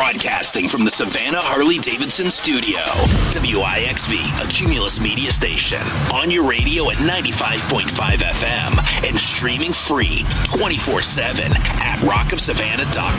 Broadcasting from the Savannah Harley-Davidson studio. WIXV, a Cumulus media station. On your radio at 95.5 FM and streaming free 24/7 at rockofsavannah.com.